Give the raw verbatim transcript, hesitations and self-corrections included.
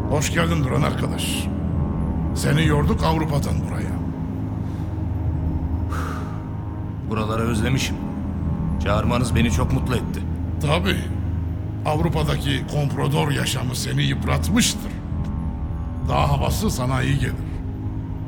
Hoş geldin Duran arkadaş. Seni yorduk Avrupa'dan buraya. Buraları özlemişim. Çağırmanız beni çok mutlu etti. Tabii. Avrupa'daki komprador yaşamı seni yıpratmıştır. Dağ havası sana iyi gelir.